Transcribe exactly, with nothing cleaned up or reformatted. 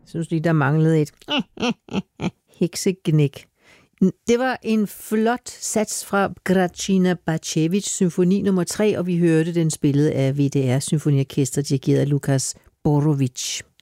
synes lige, der manglede et heksegnæk. Det var en flot sats fra Gracina Bacevic, symfoni nummer tre, og vi hørte den spillet af V D R Symfoniorkester, dirigeret af Lukas Borovic.